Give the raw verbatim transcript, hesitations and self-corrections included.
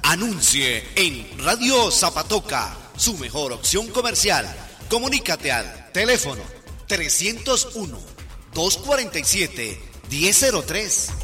Anuncie en Radio Zapatoca, su mejor opción comercial. Comunícate al teléfono trescientos uno, doscientos cuarenta y siete, diez cero tres.